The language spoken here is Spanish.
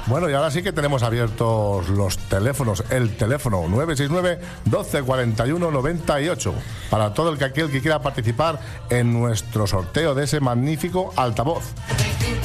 Bueno, y ahora sí que tenemos abiertos los teléfonos. El teléfono 969 12 41 98 para todo aquel que quiera participar en nuestro sorteo de ese magnífico altavoz.